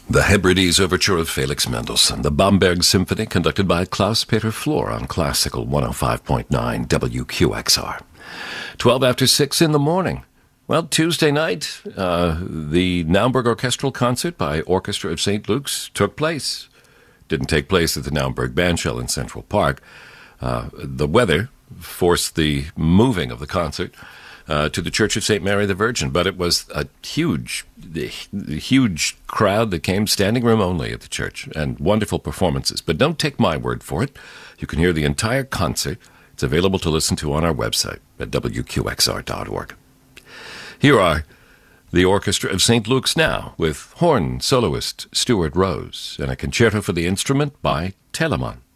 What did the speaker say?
The Hebrides Overture of Felix Mendelssohn, the Bamberg Symphony, conducted by Klaus-Peter Flor on Classical 105.9 WQXR. 12 after 6 in the morning. Well, Tuesday night, the Naumburg Orchestral Concert by Orchestra of St. Luke's took place. Didn't take place at the Naumburg Bandshell in Central Park. The weather forced the moving of the concert to the Church of St. Mary the Virgin, but it was a huge crowd that came, standing room only at the church, and wonderful performances. But don't take my word for it. You can hear the entire concert. It's available to listen to on our website at wqxr.org. Here are the Orchestra of St. Luke's now, with horn soloist Stuart Rose, and a concerto for the instrument by Telemann.